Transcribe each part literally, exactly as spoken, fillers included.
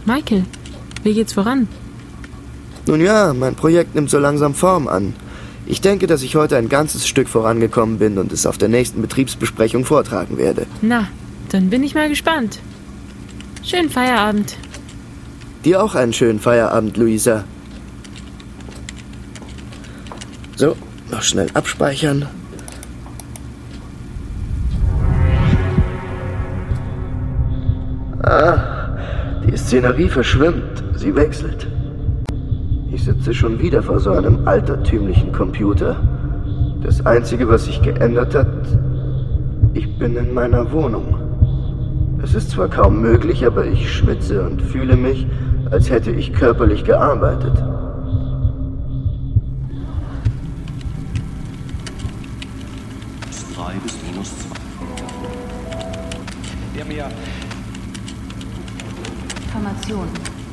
Michael, wie geht's voran? Nun ja, mein Projekt nimmt so langsam Form an. Ich denke, dass ich heute ein ganzes Stück vorangekommen bin und es auf der nächsten Betriebsbesprechung vortragen werde. Na, dann bin ich mal gespannt. Schönen Feierabend. Dir auch einen schönen Feierabend, Luisa. So, noch schnell abspeichern. Ah, die Szenerie verschwimmt. Sie wechselt. Ich sitze schon wieder vor so einem altertümlichen Computer. Das Einzige, was sich geändert hat, ich bin in meiner Wohnung. Es ist zwar kaum möglich, aber ich schwitze und fühle mich, als hätte ich körperlich gearbeitet. drei bis minus zwei. Der mir Information.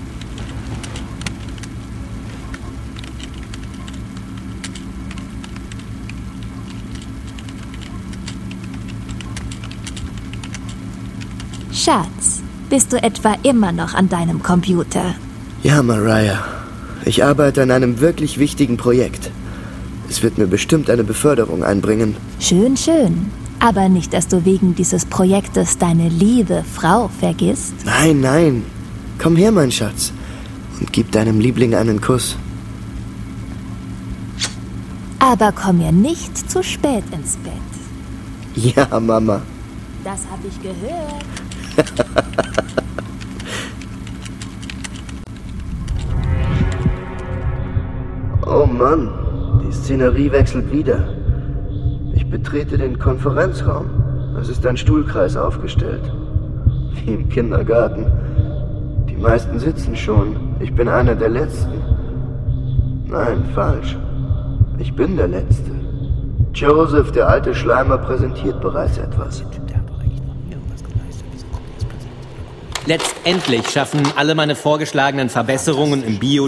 Schatz, bist du etwa immer noch an deinem Computer? Ja, Mariah. Ich arbeite an einem wirklich wichtigen Projekt. Es wird mir bestimmt eine Beförderung einbringen. Schön, schön. Aber nicht, dass du wegen dieses Projektes deine liebe Frau vergisst? Nein, nein. Komm her, mein Schatz. Und gib deinem Liebling einen Kuss. Aber komm mir nicht zu spät ins Bett. Ja, Mama. Das habe ich gehört. Oh Mann, die Szenerie wechselt wieder. Ich betrete den Konferenzraum. Es ist ein Stuhlkreis aufgestellt. Wie im Kindergarten. Die meisten sitzen schon. Ich bin einer der Letzten. Nein, falsch. Ich bin der Letzte. Joseph, der alte Schleimer, präsentiert bereits etwas. Letztendlich schaffen alle meine vorgeschlagenen Verbesserungen im Bio